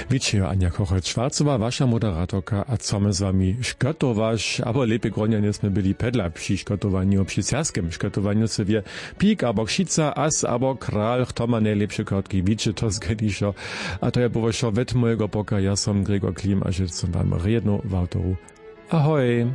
Wiecie, Ania Kochec-Schwarzowa, wasza moderatorka, a co my z wami szkotowasz, aber lepiej gronia nie sme byli pedla przy szkotowaniu, przy serskim szkotowaniu sobie pik, abo ksica, as, abo kral, kto ma najlepsze kartki, wiecie, to zgadiszo, a to ja było wet mojego boka, ja som Gregor Klim, a że som wam redno w autoru. Ahoj!